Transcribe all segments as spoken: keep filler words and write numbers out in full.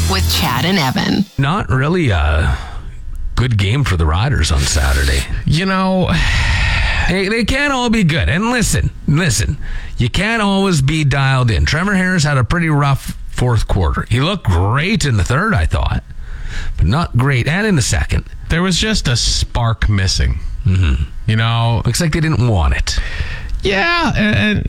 with Chad and Evan. Not really a good game for the Riders on Saturday. You know, They, they can't all be good. And listen, listen, you can't always be dialed in. Trevor Harris had a pretty rough fourth quarter. He looked great in the third, I thought, but not great. And in the second. there was just a spark missing. Mm-hmm. You know, Looks like they didn't want it. yeah, and,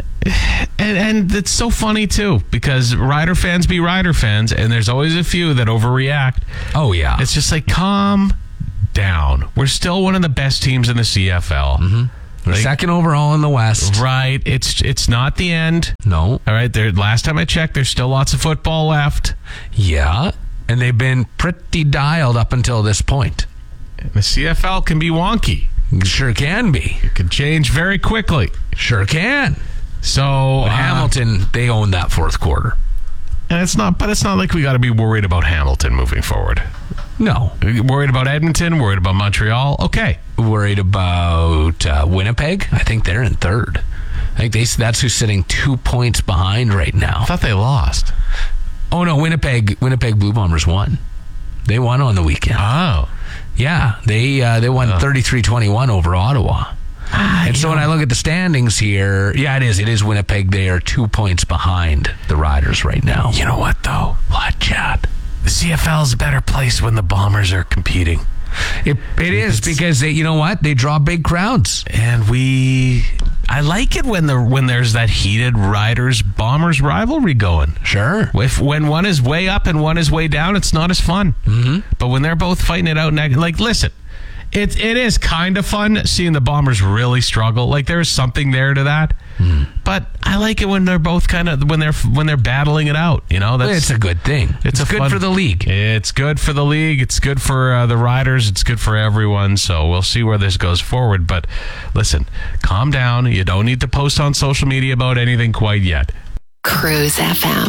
and and it's so funny too because Rider fans be Rider fans, and there's always a few that overreact. Oh, yeah. It's just like, calm down. We're still one of the best teams in the C F L. Mm-hmm. Like, second overall in the West. right. It's it's not the end. No. All right. There. Last time I checked, there's still lots of football left. Yeah. And they've been pretty dialed up until this point. The C F L can be wonky. Sure can be. It can change very quickly. Sure can. So But uh, Hamilton, they owned that fourth quarter. and it's not. But it's not like we got to be worried about Hamilton moving forward. No. Worried about Edmonton. Worried about Montreal. Okay. Worried about uh, Winnipeg? I think they're in third. I think they, that's who's sitting two points behind right now. I thought they lost. Oh, no, Winnipeg Winnipeg Blue Bombers won. They won on the weekend. Oh. Yeah, they uh, they won thirty-three twenty-one over Ottawa. Ah, And so when I look at the standings here, yeah, it is. It is Winnipeg. They are two points behind the Riders right now. You know what, though? What, Chad? The C F L is a better place when the Bombers are competing. It, it is because, they, you know what? They draw big crowds. And we... I like it when the when there's that heated Riders-Bombers rivalry going. Sure. If when one is way up and one is way down, it's not as fun. Mm-hmm. But when they're both fighting it out, neg- like, listen, it it is kind of fun seeing the Bombers really struggle. Like, there's something there to that. Mm. But I like it when they're both kind of when they're when they're battling it out. You know, that's It's a good thing. It's It's, a good fun- for the league. It's good for the league. It's good for uh, the Riders. It's good for everyone. So we'll see where this goes forward. But listen, calm down. You don't need to post on social media about anything quite yet. Cruise F M.